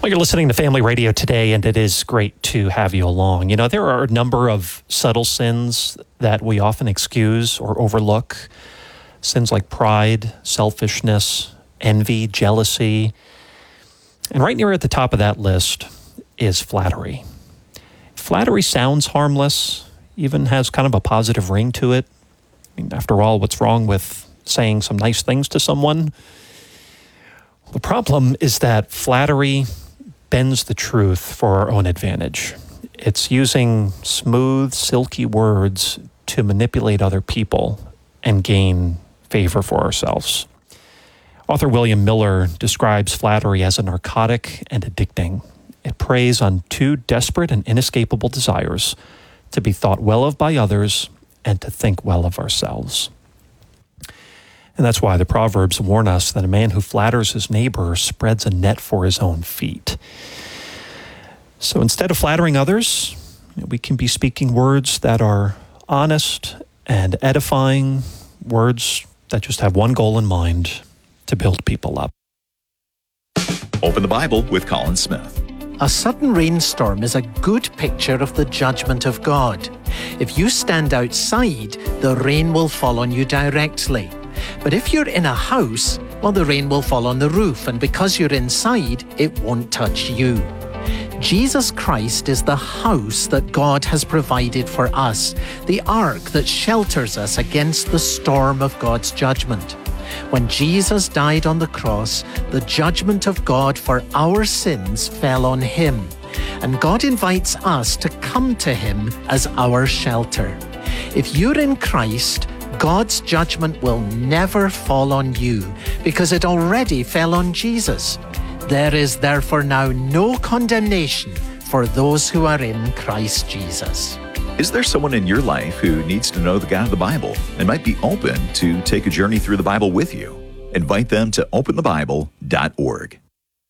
Well, you're listening to Family Radio today, and it is great to have you along. You know, there are a number of subtle sins that we often excuse or overlook. Sins like pride, selfishness, envy, jealousy. And right near at the top of that list is flattery. Flattery sounds harmless, even has kind of a positive ring to it. I mean, after all, what's wrong with saying some nice things to someone? The problem is that flattery bends the truth for our own advantage. It's using smooth, silky words to manipulate other people and gain favor for ourselves. Author William Miller describes flattery as a narcotic and addicting. It preys on two desperate and inescapable desires: to be thought well of by others and to think well of ourselves. And that's why the Proverbs warn us that a man who flatters his neighbor spreads a net for his own feet. So instead of flattering others, we can be speaking words that are honest and edifying, words that just have one goal in mind: to build people up. Open the Bible with Colin Smith. A sudden rainstorm is a good picture of the judgment of God. If you stand outside, the rain will fall on you directly. But if you're in a house, well, the rain will fall on the roof, and because you're inside, it won't touch you. Jesus Christ is the house that God has provided for us, the ark that shelters us against the storm of God's judgment. When Jesus died on the cross, the judgment of God for our sins fell on him, and God invites us to come to him as our shelter. If you're in Christ, God's judgment will never fall on you because it already fell on Jesus. There is therefore now no condemnation for those who are in Christ Jesus. Is there someone in your life who needs to know the God of the Bible and might be open to take a journey through the Bible with you? Invite them to openthebible.org.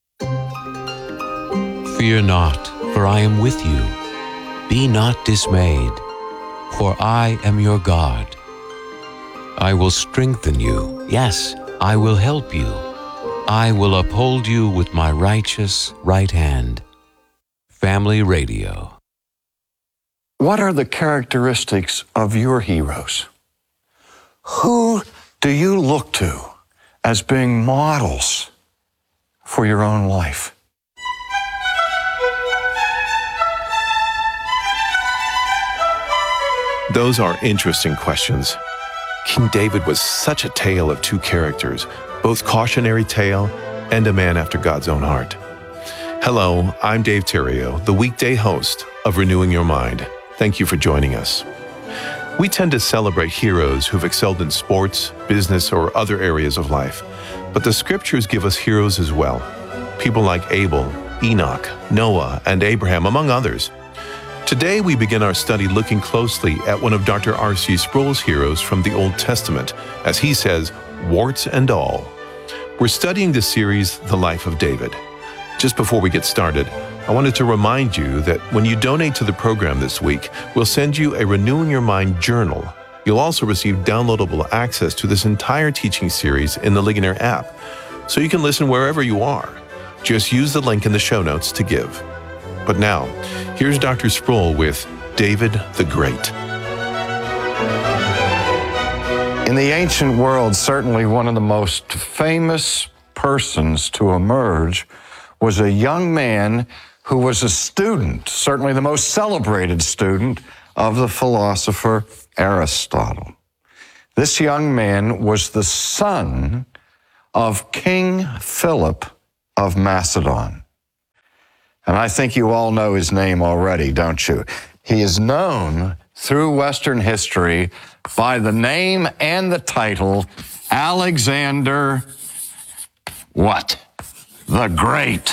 Fear not, for I am with you. Be not dismayed, for I am your God. I will strengthen you. Yes, I will help you. I will uphold you with my righteous right hand. Family Radio. What are the characteristics of your heroes? Who do you look to as being models for your own life? Those are interesting questions. King David was such a tale of two characters, both cautionary tale and a man after God's own heart. Hello, I'm Dave Terrio, the weekday host of Renewing Your Mind. Thank you for joining us. We tend to celebrate heroes who've excelled in sports, business, or other areas of life, but the scriptures give us heroes as well. People like Abel, Enoch, Noah, and Abraham, among others. Today, we begin our study looking closely at one of Dr. R.C. Sproul's heroes from the Old Testament, as he says, warts and all. We're studying the series, The Life of David. Just before we get started, I wanted to remind you that when you donate to the program this week, we'll send you a Renewing Your Mind journal. You'll also receive downloadable access to this entire teaching series in the Ligonier app, so you can listen wherever you are. Just use the link in the show notes to give. But now, here's Dr. Sproul with David the Great. In the ancient world, certainly one of the most famous persons to emerge was a young man who was a student, certainly the most celebrated student of the philosopher Aristotle. This young man was the son of King Philip of Macedon. And I think you all know his name already, don't you? He is known through Western history by the name and the title Alexander what? The Great.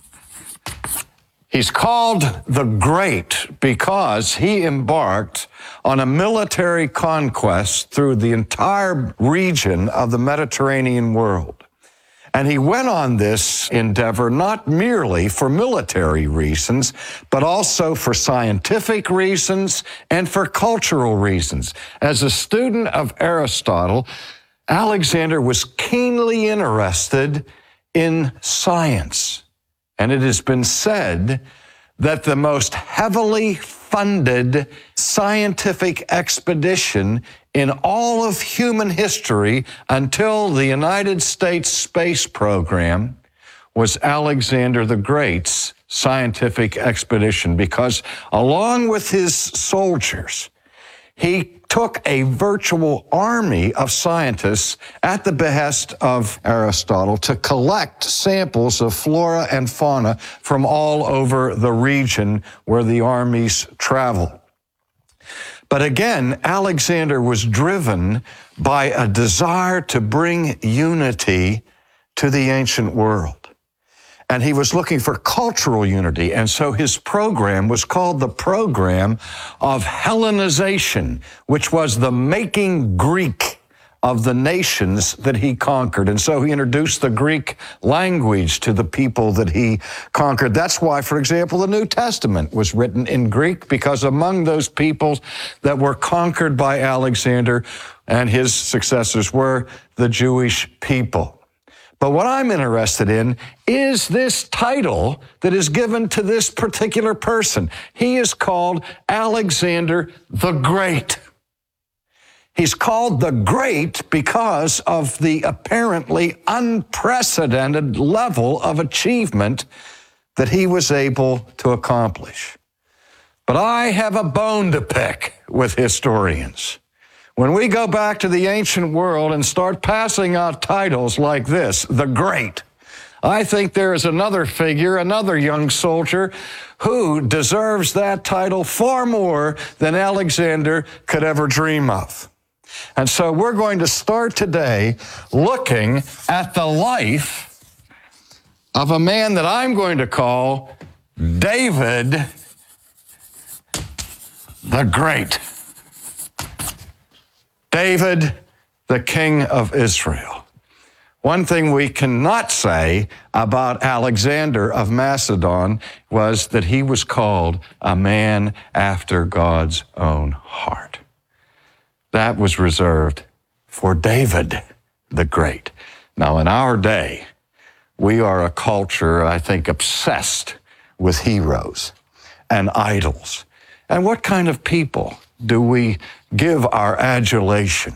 He's called the Great because he embarked on a military conquest through the entire region of the Mediterranean world. And he went on this endeavor not merely for military reasons, but also for scientific reasons and for cultural reasons. As a student of Aristotle, Alexander was keenly interested in science And it has been said that the most heavily funded scientific expedition in all of human history until the United States space program was Alexander the Great's scientific expedition, because along with his soldiers, he took a virtual army of scientists at the behest of Aristotle to collect samples of flora and fauna from all over the region where the armies traveled. But again, Alexander was driven by a desire to bring unity to the ancient world. And he was looking for cultural unity. And so his program was called the Program of Hellenization, which was the making Greek of the nations that he conquered. And so he introduced the Greek language to the people that he conquered. That's why, for example, the New Testament was written in Greek, because among those peoples that were conquered by Alexander and his successors were the Jewish people. But what I'm interested in is this title that is given to this particular person. He is called Alexander the Great. He's called the Great because of the apparently unprecedented level of achievement that he was able to accomplish. But I have a bone to pick with historians. When we go back to the ancient world and start passing out titles like this, the Great, I think there is another figure, another young soldier, who deserves that title far more than Alexander could ever dream of. And so we're going to start today looking at the life of a man that I'm going to call David the Great. David, the King of Israel. One thing we cannot say about Alexander of Macedon was that he was called a man after God's own heart. That was reserved for David the Great. Now, in our day, we are a culture, I think, obsessed with heroes and idols. And what kind of people do we give our adulation?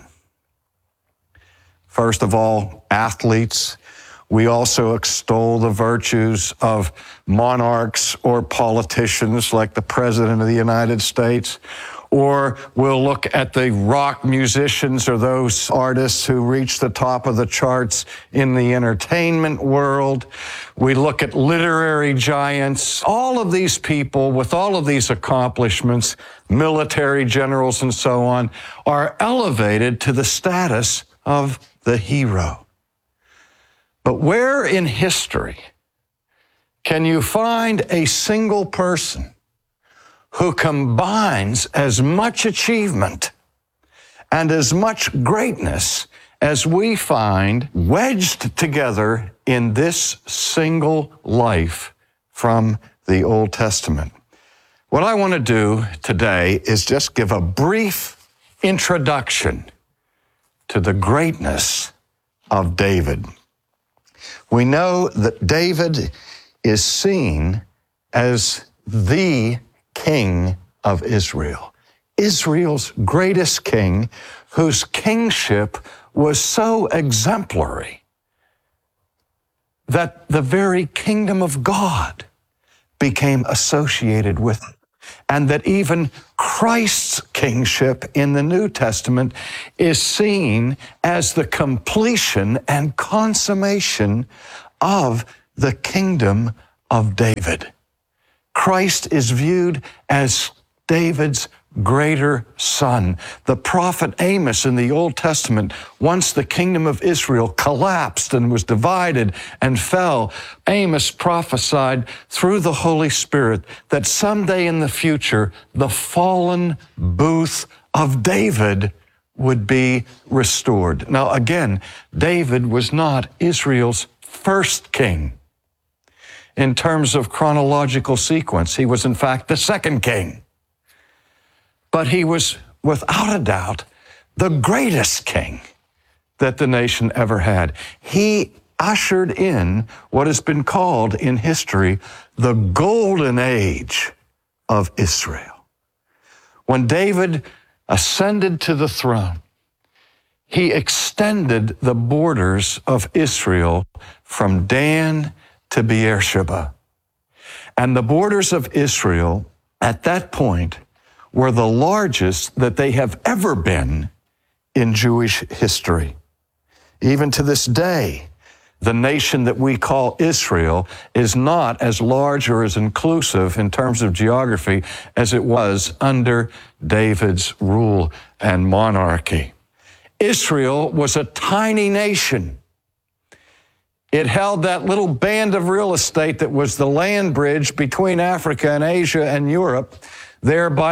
First of all, athletes. We also extol the virtues of monarchs or politicians like the President of the United States. Or we'll look at the rock musicians or those artists who reach the top of the charts in the entertainment world. We look at literary giants. All of these people with all of these accomplishments, military generals and so on, are elevated to the status of the hero. But where in history can you find a single person who combines as much achievement and as much greatness as we find wedged together in this single life from the Old Testament? What I want to do today is just give a brief introduction to the greatness of David. We know that David is seen as the King of Israel, Israel's greatest king, whose kingship was so exemplary that the very kingdom of God became associated with it, and that even Christ's kingship in the New Testament is seen as the completion and consummation of the kingdom of David. Christ is viewed as David's greater son. The prophet Amos in the Old Testament, once the kingdom of Israel collapsed and was divided and fell, Amos prophesied through the Holy Spirit that someday in the future, the fallen booth of David would be restored. Now again, David was not Israel's first king. In terms of chronological sequence, he was in fact the second king. But he was, without a doubt, the greatest king that the nation ever had. He ushered in what has been called in history the golden age of Israel. When David ascended to the throne, he extended the borders of Israel from Dan to Beersheba. And the borders of Israel at that point were the largest that they have ever been in Jewish history. Even to this day, the nation that we call Israel is not as large or as inclusive in terms of geography as it was under David's rule and monarchy. Israel was a tiny nation. It held that little band of real estate that was the land bridge between Africa and Asia and Europe, there by